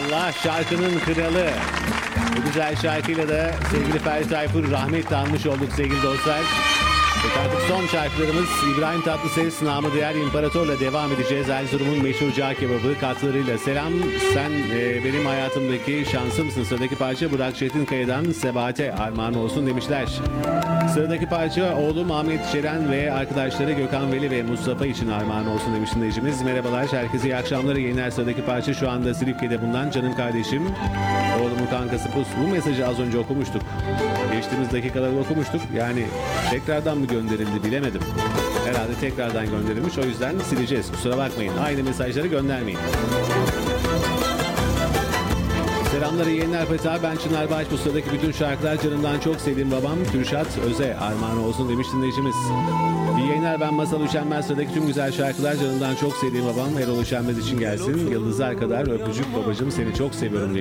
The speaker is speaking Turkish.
Allah şarkının kralı. Bu güzel şarkıyla da sevgili Ferdi Tayfur rahmetle anmış olduk sevgili dostlar. Artık son şarkılarımız İbrahim Tatlıses namı değer İmparator'la devam edeceğiz. Erzurum'un meşhur cağ kebabı katkılarıyla. Selam, sen benim hayatımdaki şansımsın. Sıradaki parça Burak Çetinkaya'dan Sebahat'e armağan olsun demişler. Sıradaki parça oğlum Ahmet Çeren ve arkadaşları Gökhan Veli ve Mustafa için armağan olsun demiş dinleyicimiz. Merhabalar, herkese iyi akşamlar. Yayınlar sıradaki parça şu anda Silifke'de bulunan canım kardeşim. Oğlumun kankası Pus. Bu mesajı az önce okumuştuk. Geçtiğimiz dakikalarda okumuştuk. Yani tekrardan mı gönderildi bilemedim. Herhalde tekrardan gönderilmiş. O yüzden sileceğiz. Kusura bakmayın. Aynı mesajları göndermeyin. Selamlar, iyi yayınlar Fethi abi. Ben Çınar Bağış. Bu sıradaki bütün şarkılar canımdan çok sevdiğim babam Kürşat Öze armağan olsun demiş dinleyicimiz. İyi yayınlar, ben Masal Üşenmez. Sıradaki tüm güzel şarkılar canımdan çok sevdiğim babam Erol Üşenmez için gelsin. Yıldızlar kadar öpücük babacığım, seni çok seviyorum.